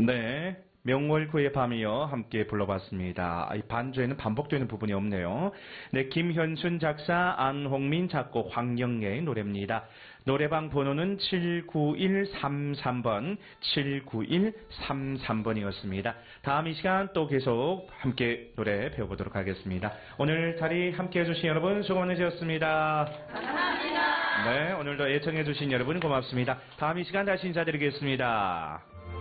네, 명월구의 밤이여 함께 불러봤습니다. 이 반주에는 반복되는 부분이 없네요. 네, 김현순 작사, 안홍민 작곡, 황영예의 노래입니다. 노래방 번호는 79133번, 79133번이었습니다. 다음 이 시간 또 계속 함께 노래 배워보도록 하겠습니다. 오늘 자리 함께 해주신 여러분 수고 많으셨습니다. 감사합니다. 네, 오늘도 애청해주신 여러분 고맙습니다. 다음 이 시간 다시 인사드리겠습니다.